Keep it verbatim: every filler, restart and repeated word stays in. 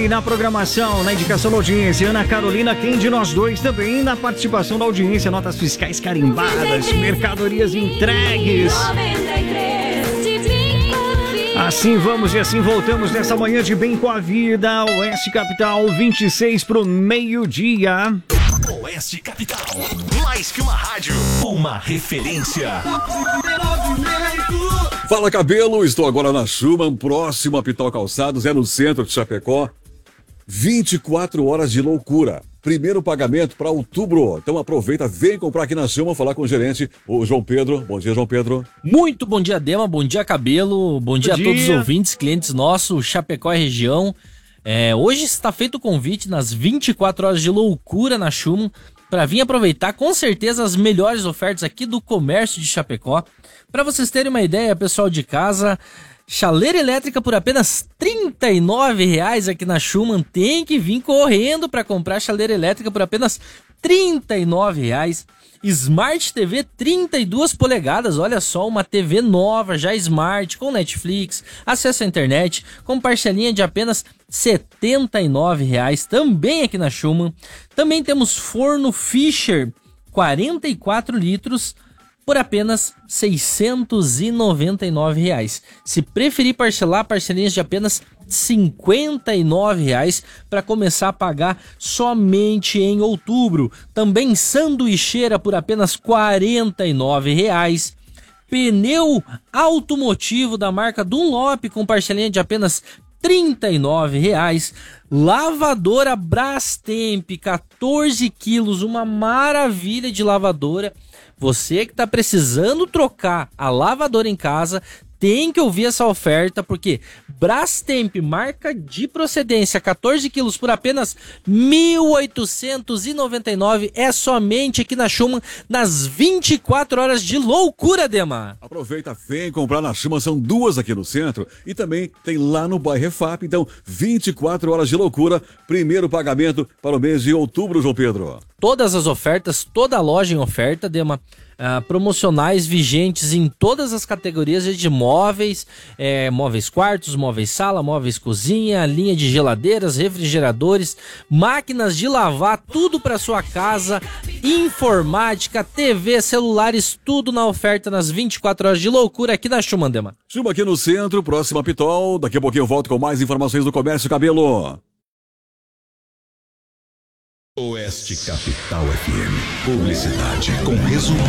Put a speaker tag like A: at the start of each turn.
A: também na programação, na indicação da audiência, Ana Carolina, quem de nós dois também na participação da audiência, notas fiscais carimbadas, mercadorias entregues. Assim vamos e assim voltamos nessa manhã de Bem com a Vida. Oeste Capital, vinte e seis pro meio-dia.
B: Oeste Capital, mais que uma rádio, uma referência.
C: Fala, cabelo, estou agora na Schumann, próximo a Pitol Calçados, é no centro de Chapecó. vinte e quatro horas de loucura. Primeiro pagamento para outubro. Então aproveita, vem comprar aqui na Schumann, falar com o gerente, o João Pedro. Bom dia, João Pedro.
D: Muito bom dia, Dema. Bom dia, cabelo. Bom dia, bom dia a todos os ouvintes, clientes nossos, Chapecó e região. É, hoje está feito o convite nas vinte e quatro horas de loucura na Schumann para vir aproveitar com certeza as melhores ofertas aqui do comércio de Chapecó. Para vocês terem uma ideia, pessoal de casa, chaleira elétrica por apenas trinta e nove reais aqui na Schumann. Tem que vir correndo para comprar chaleira elétrica por apenas trinta e nove reais. Smart T V trinta e duas polegadas, olha só, uma T V nova, já Smart, com Netflix, acesso à internet, com parcelinha de apenas setenta e nove reais, também aqui na Schumann. Também temos forno Fischer, quarenta e quatro litros, por apenas seiscentos e noventa e nove reais. Se preferir parcelar, parcelinhas de apenas cinquenta e nove reais para começar a pagar somente em outubro. Também sanduicheira por apenas quarenta e nove reais. Pneu automotivo da marca Dunlop com parcelinha de apenas trinta e nove reais. Lavadora Brastemp, quatorze quilos, uma maravilha de lavadora. Você que está precisando trocar a lavadora em casa, tem que ouvir essa oferta, porque Brastemp, marca de procedência, quatorze quilos por apenas mil oitocentos e noventa e nove reais, é somente aqui na Schumann, nas vinte e quatro horas de loucura, Dema.
C: Aproveita, vem comprar na Schumann, são duas aqui no centro e também tem lá no bairro Refap. Então, vinte e quatro horas de loucura, primeiro pagamento para o mês de outubro, João Pedro.
D: Todas as ofertas, toda a loja em oferta, Dema. Uh, promocionais vigentes em todas as categorias de móveis, é, móveis quartos, móveis sala, móveis cozinha, linha de geladeiras, refrigeradores, máquinas de lavar, tudo para sua casa, informática, T V, celulares, tudo na oferta nas vinte e quatro horas de loucura aqui na Schumann, Dema.
C: Schumann aqui no centro, próximo a Pitol. Daqui a pouquinho eu volto com mais informações do comércio, cabelo.
B: Oeste Capital F M. Publicidade com resultado.